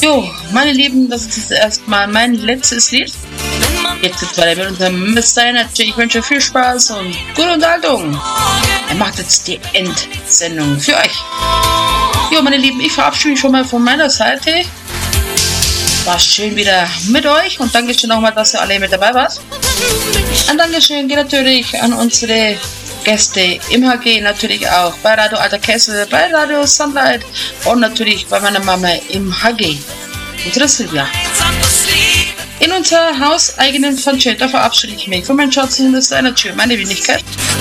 Jo, meine Lieben, das ist jetzt erstmal mein letztes Lied. Jetzt geht's weiter mit unserem Mr. Energy. Ich wünsche viel Spaß und gute Unterhaltung. Er macht jetzt die Endsendung für euch. Jo, meine Lieben, ich verabschiede mich schon mal von meiner Seite. War schön wieder mit euch und Dankeschön nochmal, dass ihr alle mit dabei wart. Ein Dankeschön geht natürlich an unsere Gäste im HG, natürlich auch bei Radio Alter Kessel, bei Radio Sunlight und natürlich bei meiner Mama im HG, unsere Silvia. In unserer hauseigenen Fanchette verabschiede ich mich von meinem Schatz und Mr. Energy, meine Wenigkeit.